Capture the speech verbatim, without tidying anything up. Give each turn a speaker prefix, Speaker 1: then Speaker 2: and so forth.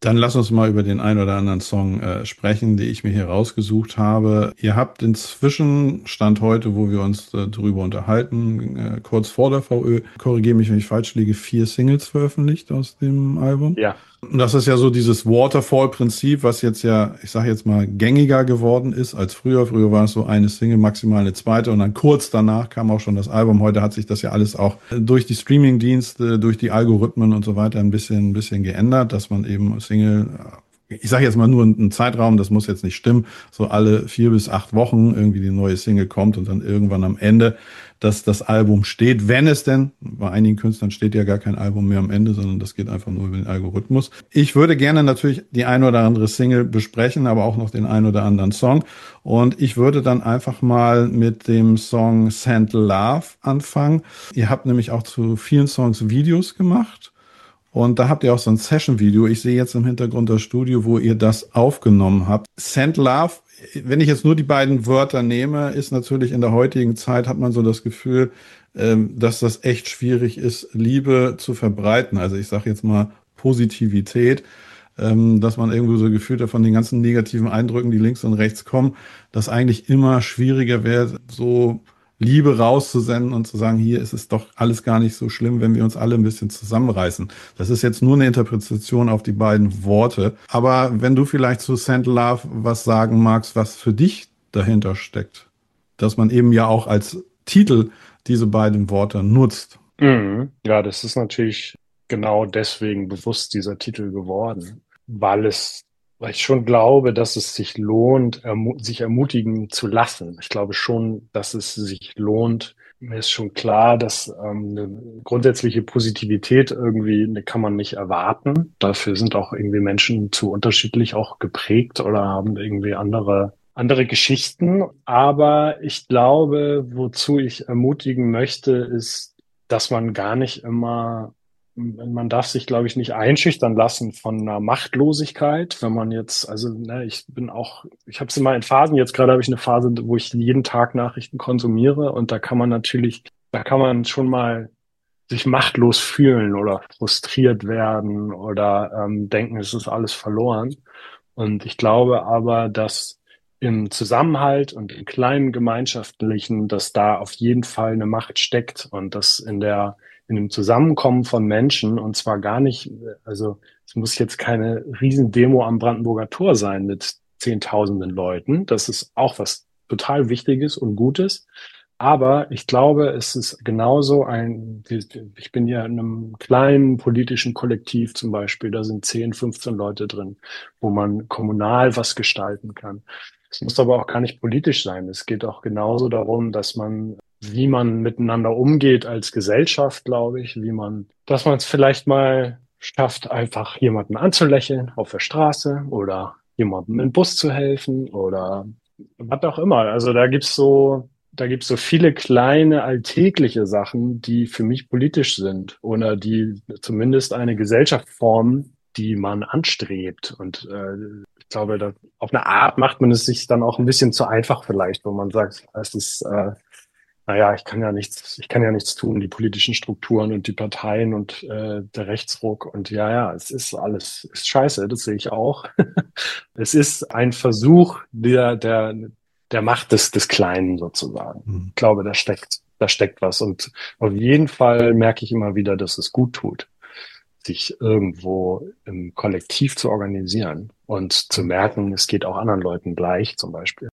Speaker 1: Dann lass uns mal über den ein oder anderen Song äh, sprechen, die ich mir hier rausgesucht habe. Ihr habt inzwischen, Stand heute, wo wir uns äh, drüber unterhalten, äh, kurz vor der V Ö, korrigiere mich, wenn ich falsch liege, vier Singles veröffentlicht aus dem Album.
Speaker 2: Ja.
Speaker 1: Und das ist ja so dieses Waterfall-Prinzip, was jetzt ja, ich sage jetzt mal, gängiger geworden ist als früher. Früher war es so eine Single, maximal eine zweite und dann kurz danach kam auch schon das Album. Heute hat sich das ja alles auch durch die Streaming-Dienste, durch die Algorithmen und so weiter ein bisschen, ein bisschen geändert, dass man eben Single, ich sage jetzt mal nur einen Zeitraum, das muss jetzt nicht stimmen, so alle vier bis acht Wochen irgendwie die neue Single kommt und dann irgendwann am Ende, dass das Album steht, wenn es denn, bei einigen Künstlern steht ja gar kein Album mehr am Ende, sondern das geht einfach nur über den Algorithmus. Ich würde gerne natürlich die ein oder andere Single besprechen, aber auch noch den ein oder anderen Song. Und ich würde dann einfach mal mit dem Song Send Love anfangen. Ihr habt nämlich auch zu vielen Songs Videos gemacht. Und da habt ihr auch so ein Session-Video. Ich sehe jetzt im Hintergrund das Studio, wo ihr das aufgenommen habt. Send Love, wenn ich jetzt nur die beiden Wörter nehme, ist natürlich in der heutigen Zeit, hat man so das Gefühl, ähm, dass das echt schwierig ist, Liebe zu verbreiten. Also ich sage jetzt mal Positivität, ähm, dass man irgendwie so gefühlt hat von den ganzen negativen Eindrücken, die links und rechts kommen, dass eigentlich immer schwieriger wird, so Liebe rauszusenden und zu sagen, hier ist es doch alles gar nicht so schlimm, wenn wir uns alle ein bisschen zusammenreißen. Das ist jetzt nur eine Interpretation auf die beiden Worte. Aber wenn du vielleicht zu Send Love was sagen magst, was für dich dahinter steckt, dass man eben ja auch als Titel diese beiden Worte nutzt.
Speaker 2: Mhm. Ja, das ist natürlich genau deswegen bewusst dieser Titel geworden, weil es, weil ich schon glaube, dass es sich lohnt, ermu sich ermutigen zu lassen. Ich glaube schon, dass es sich lohnt. Mir ist schon klar, dass ähm, eine grundsätzliche Positivität irgendwie, ne, kann man nicht erwarten. Dafür sind auch irgendwie Menschen zu unterschiedlich auch geprägt oder haben irgendwie andere andere Geschichten. Aber ich glaube, wozu ich ermutigen möchte, ist, dass man gar nicht immer, man darf sich, glaube ich, nicht einschüchtern lassen von einer Machtlosigkeit, wenn man jetzt, also ne, ich bin auch, ich habe es immer in Phasen, jetzt gerade habe ich eine Phase, wo ich jeden Tag Nachrichten konsumiere und da kann man natürlich, da kann man schon mal sich machtlos fühlen oder frustriert werden oder ähm, denken, es ist alles verloren. Und ich glaube aber, dass im Zusammenhalt und im kleinen Gemeinschaftlichen, dass da auf jeden Fall eine Macht steckt und dass in der, in dem Zusammenkommen von Menschen und zwar gar nicht, also es muss jetzt keine Riesendemo am Brandenburger Tor sein mit Zehntausenden Leuten. Das ist auch was total Wichtiges und Gutes. Aber ich glaube, es ist genauso ein, ich bin ja in einem kleinen politischen Kollektiv zum Beispiel, da sind zehn, fünfzehn Leute drin, wo man kommunal was gestalten kann. Es muss aber auch gar nicht politisch sein. Es geht auch genauso darum, dass man, wie man miteinander umgeht als Gesellschaft, glaube ich, wie man, dass man es vielleicht mal schafft, einfach jemanden anzulächeln auf der Straße oder jemandem im Bus zu helfen oder was auch immer. Also da gibt's so, da gibt's so viele kleine alltägliche Sachen, die für mich politisch sind oder die zumindest eine Gesellschaft formen, die man anstrebt. Und äh, ich glaube, da, auf eine Art macht man es sich dann auch ein bisschen zu einfach vielleicht, wo man sagt, es ist, äh, naja, ich kann ja nichts, ich kann ja nichts tun, die politischen Strukturen und die Parteien und äh, der Rechtsruck und ja, ja, es ist alles, ist scheiße, das sehe ich auch. Es ist ein Versuch der, der, der Macht des, des Kleinen sozusagen.
Speaker 1: Hm.
Speaker 2: Ich glaube, da steckt, da steckt was und auf jeden Fall merke ich immer wieder, dass es gut tut, sich irgendwo im Kollektiv zu organisieren und zu merken, es geht auch anderen Leuten gleich zum Beispiel.